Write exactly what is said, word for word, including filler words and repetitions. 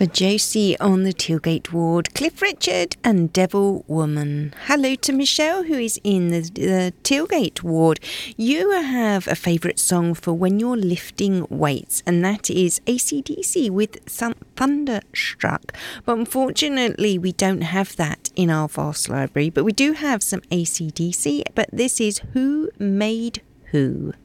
For Josie on the Tilgate ward, Cliff Richard and Devil Woman. Hello to Michelle, who is in the, the Tilgate ward. You have a favourite song for when you're lifting weights, and that is A C D C with some Thunderstruck. But unfortunately, we don't have that in our vast library, but we do have some A C D C, but this is Who Made Who.